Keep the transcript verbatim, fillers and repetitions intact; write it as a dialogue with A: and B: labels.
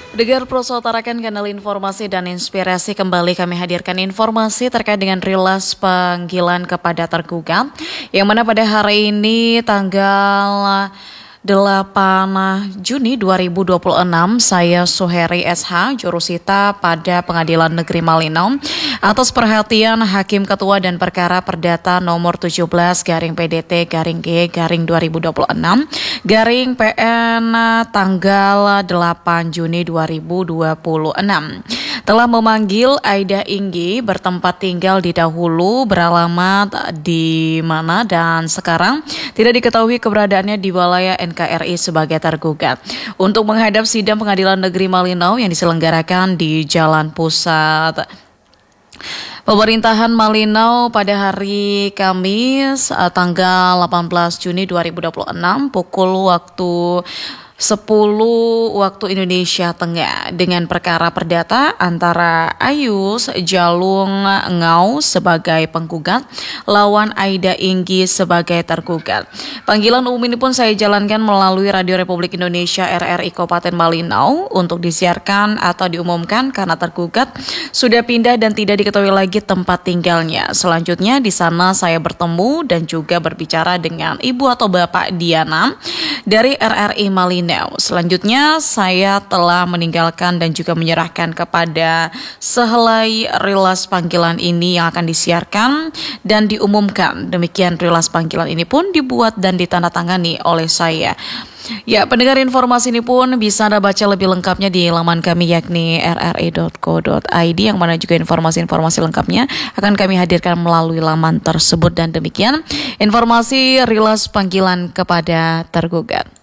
A: Dengar Proso utarakan kanal informasi dan inspirasi, kembali kami hadirkan informasi terkait dengan rilas panggilan kepada tergugat, yang mana pada hari ini tanggal delapan Juni dua ribu dua puluh enam, saya Suheri S H, jurusita pada Pengadilan Negeri Malinau, atas perhatian Hakim Ketua dan Perkara Perdata nomor tujuh belas garing P D T garing G garing dua ribu dua puluh enam garing P N tanggal delapan Juni dua ribu dua puluh enam, telah memanggil Aida Inggi bertempat tinggal di dahulu, beralamat di mana dan sekarang tidak diketahui keberadaannya di wilayah N K R I sebagai tergugat, untuk menghadap sidang Pengadilan Negeri Malinau yang diselenggarakan di Jalan Pusat Pemerintahan Malinau pada hari Kamis tanggal delapan belas Juni dua ribu dua puluh enam pukul waktu sepuluh waktu Indonesia Tengah, dengan perkara perdata antara Ayus Jalung Ngau sebagai penggugat lawan Aida Inggi sebagai tergugat. Panggilan umum ini pun saya jalankan melalui Radio Republik Indonesia R R I Kabupaten Malinau untuk disiarkan atau diumumkan karena tergugat sudah pindah dan tidak diketahui lagi tempat tinggalnya. Selanjutnya di sana saya bertemu dan juga berbicara dengan Ibu atau Bapak Diana dari R R I Malinau. Selanjutnya saya telah meninggalkan dan juga menyerahkan kepada sehelai rilas panggilan ini yang akan disiarkan dan diumumkan. Demikian rilas panggilan ini pun dibuat dan ditandatangani oleh saya. Ya, pendengar, informasi ini pun bisa Anda baca lebih lengkapnya di laman kami yakni r r i dot co dot i d, yang mana juga informasi-informasi lengkapnya akan kami hadirkan melalui laman tersebut. Dan demikian informasi rilas panggilan kepada tergugat.